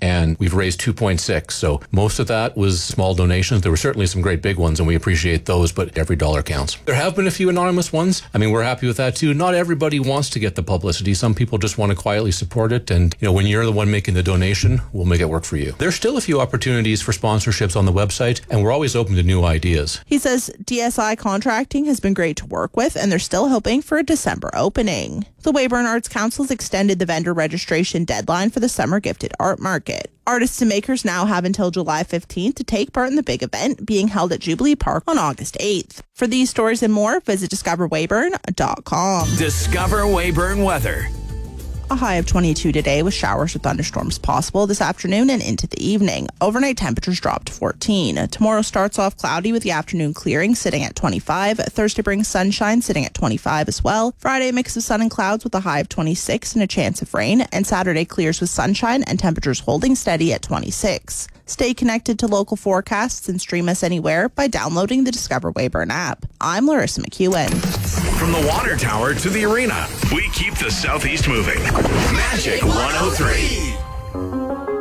and we've raised 2.6. So most of that was small donations. There were certainly some great big ones, and we appreciate those, but every dollar counts. There have been a few anonymous ones. I mean, we're happy with that too. Not everybody wants to get the publicity. Some people just want to quietly support it, and when you're the one making the donation, we'll make it work for you. There's still a few opportunities for sponsorships on the website, and we're always open to new ideas. He says DSI Contracting has been great to work with, and they're still hoping for a December opening. The Weyburn Arts Council has extended the vendor registration deadline for the Summer Gifted Art Market. Artists and makers now have until July 15th to take part in the big event being held at Jubilee Park on August 8th. For these stories and more, visit discoverweyburn.com. Discover Weyburn weather. A high of 22 today with showers or thunderstorms possible this afternoon and into the evening. Overnight temperatures drop to 14. Tomorrow starts off cloudy with the afternoon clearing sitting at 25. Thursday brings sunshine sitting at 25 as well. Friday, a mix of sun and clouds with a high of 26 and a chance of rain. And Saturday clears with sunshine and temperatures holding steady at 26. Stay connected to local forecasts and stream us anywhere by downloading the Discover Weyburn app. I'm Larissa McEwen. From the water tower to the arena, we keep the Southeast moving. Magic 103.